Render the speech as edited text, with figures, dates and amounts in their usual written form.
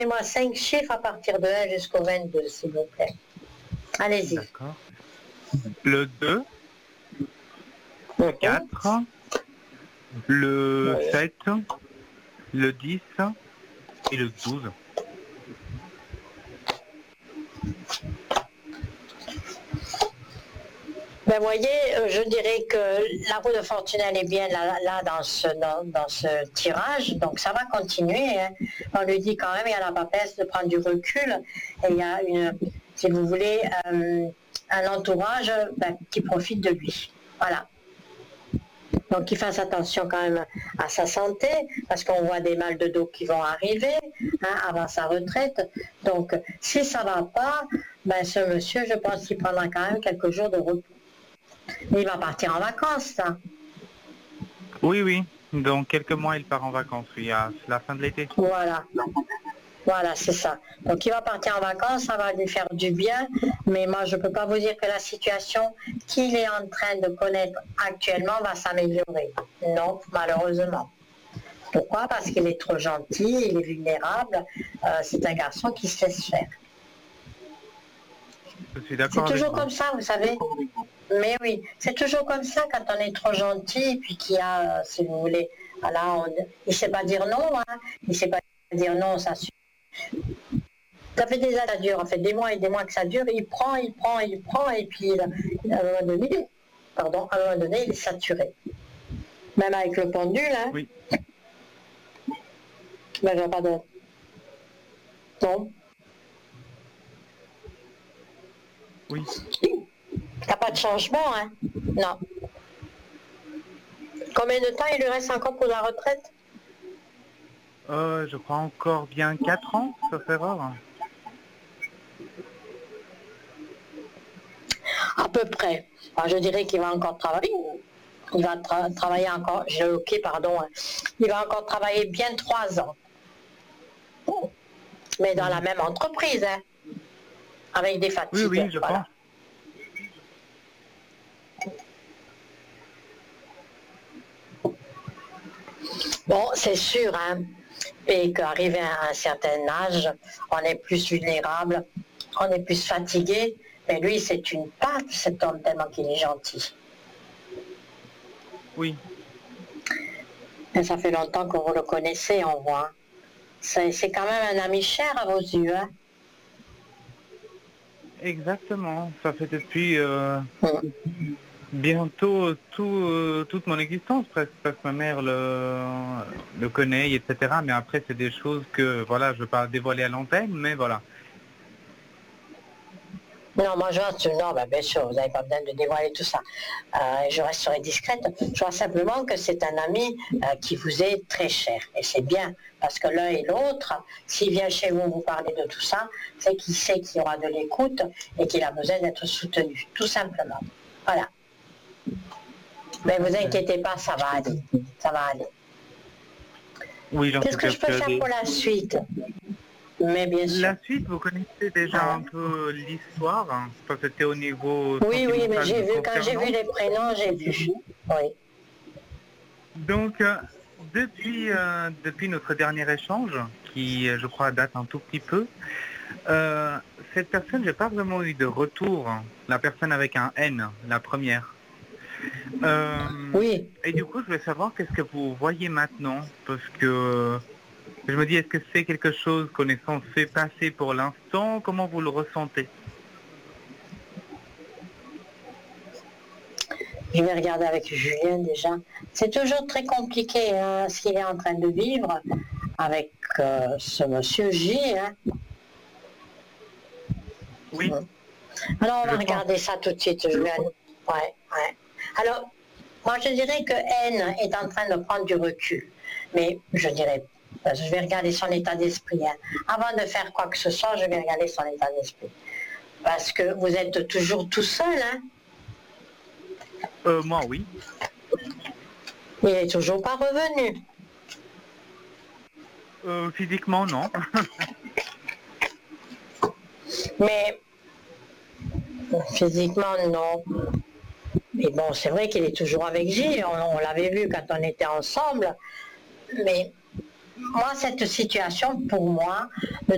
Donnez-moi 5 chiffres à partir de 1 jusqu'au 22, s'il vous plaît. Allez-y. D'accord. Le 2, Mhm. 4, le 7, le 10 et le 12. Ben, voyez, je dirais que la roue de fortune, elle est bien là dans ce tirage, donc ça va continuer. Hein. On lui dit quand même, il y a la papesse de prendre du recul, et il y a si vous voulez, un entourage qui profite de lui. Voilà. Donc qu'il fasse attention quand même à sa santé, parce qu'on voit des mal de dos qui vont arriver avant sa retraite. Donc si ça ne va pas, ben, ce monsieur, je pense qu'il prendra quand même quelques jours de repos. Mais il va partir en vacances, ça. Oui, oui. Dans quelques mois, il part en vacances, oui, à la fin de l'été. Voilà. Voilà, c'est ça. Donc il va partir en vacances, ça va lui faire du bien, mais moi je ne peux pas vous dire que la situation qu'il est en train de connaître actuellement va s'améliorer. Non, malheureusement. Pourquoi? Parce qu'il est trop gentil, il est vulnérable, c'est un garçon qui se laisse faire. Je suis d'accord. C'est toujours avec vous. comme ça, vous savez. Mais oui, c'est toujours comme ça quand on est trop gentil, puis qu'il y a, si vous voulez, voilà, il ne sait pas dire non, hein, il ne sait pas dire non, ça suffit. Ça fait des années que ça dure, en fait, des mois et des mois que ça dure, il prend, et puis à un moment donné, il est saturé. Même avec le pendule, hein. Oui. Ben, je vois pas de... Non. Oui. T'as pas de changement, hein? Non. Combien de temps il lui reste encore pour la retraite? Je crois encore bien 4 ans, ça fait rare. À peu près. Alors, je dirais qu'il va encore travailler. Il va travailler encore, il va encore travailler bien 3 ans. Mais dans la même entreprise, hein, avec des fatigues. Oui, je pense. Bon, c'est sûr, hein, et qu'arrivé à un certain âge, on est plus vulnérable, on est plus fatigué, mais lui, c'est une pâte, cet homme, tellement qu'il est gentil. Oui. Et ça fait longtemps que vous le connaissez, on voit. C'est quand même un ami cher à vos yeux, hein. Exactement. Ça fait depuis bientôt toute mon existence presque, parce que ma mère le connaît, etc. Mais après, c'est des choses que, voilà, je ne veux pas dévoiler à l'antenne, mais voilà. Non, moi je reste, non, ben, bien sûr, vous n'avez pas besoin de dévoiler tout ça. Je resterai discrète. Je vois simplement que c'est un ami qui vous est très cher. Et c'est bien, parce que l'un et l'autre, s'il vient chez vous parler de tout ça, c'est qu'il sait qu'il y aura de l'écoute et qu'il a besoin d'être soutenu, tout simplement. Voilà. Mais vous inquiétez pas, ça va aller. Ça va aller. Oui, j'en Qu'est-ce suis que je peux faire pour la suite? Mais bien sûr. La suite, vous connaissez déjà un peu l'histoire, hein, parce que c'était au niveau Oui, mais j'ai vu, quand j'ai concernant. vu les prénoms, j'ai vu. Oui. Donc, depuis notre dernier échange, qui, je crois, date un tout petit peu, cette personne, j'ai pas vraiment eu de retour. La personne avec un N, la première. Oui. Et du coup, je voulais savoir qu'est-ce que vous voyez maintenant, parce que je me dis, est-ce que c'est quelque chose qu'on est censé passer pour l'instant? Comment vous le ressentez? Je vais regarder avec Julien déjà. C'est toujours très compliqué hein, ce qu'il est en train de vivre avec ce monsieur J. Hein. Oui. Alors on va Je regarder ça tout de suite, Julien. Ouais. Alors, moi je dirais que N est en train de prendre du recul. Mais je vais regarder son état d'esprit. Hein. Avant de faire quoi que ce soit, je vais regarder son état d'esprit. Parce que vous êtes toujours tout seul, hein. Moi, oui. Il n'est toujours pas revenu. Physiquement, non. Mais physiquement, non. Mais bon, c'est vrai qu'il est toujours avec J. On l'avait vu quand on était ensemble. Mais moi, cette situation, pour moi, ne